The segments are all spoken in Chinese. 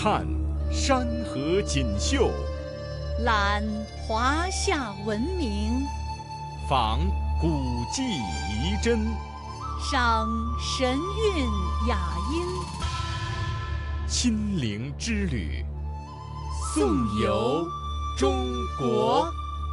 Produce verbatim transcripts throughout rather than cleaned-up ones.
看山河锦绣， 览华夏文明， 访古迹遗珍， 赏神韵雅音。 亲临之旅，颂游中国。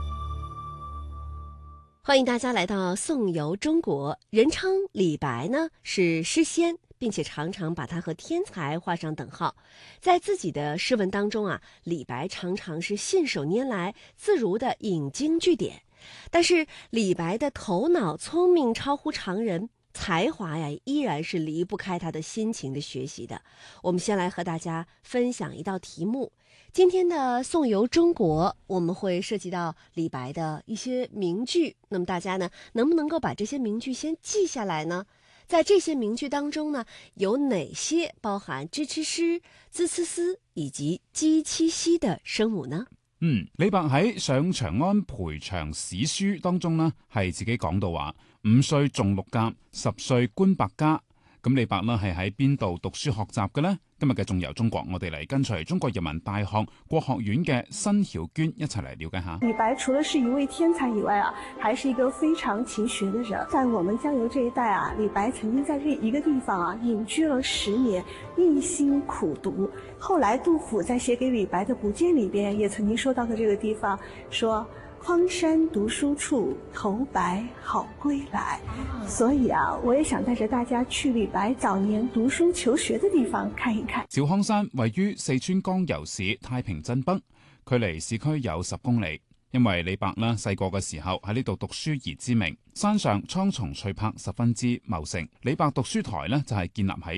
欢迎大家来到颂游中国。人称李白呢是诗仙，并且常常把他和天才画上等号。在自己的诗文当中啊，李白常常是信手拈来，自如地引经据典。但是李白的头脑聪明超乎常人，才华呀依然是离不开他的辛勤的学习的。我们先来和大家分享一道题目。今天的颂游中国，我们会涉及到李白的一些名句。那么大家呢，能不能够把这些名句先记下来呢？在这些名句当中呢，有哪些包含支持詩、茲呲絲以及雞七夕的聲母呢？ 嗯，李白喺上長安陪長史書當中呢，係自己講到話五歲中六甲，十歲觀百家。咁李白呢係喺邊度讀書學習嘅呢？今日嘅頌遊中國，我哋嚟跟隨中國人民大學國學院嘅辛曉娟一齊嚟了解下。 李白除了是一位天才以外啊，還是一個非常勤學的人。在我們江油這一帶啊，李白曾經在這一個地方啊隱居了十年，一心苦讀。後來杜甫在寫給李白的補薦裏邊，也曾經說到的這個地方，說匡山讀書處，頭白好歸來。所以啊，我也想帶着大家去李白早年讀書求學的地方看一看。 趙康山位於四川江油市太平鎮北，距離市區有十公里。因為李白呢細個嘅時候喺呢度讀書而知名，山上蒼松翠柏十分之茂盛。李白讀書台呢就係建立喺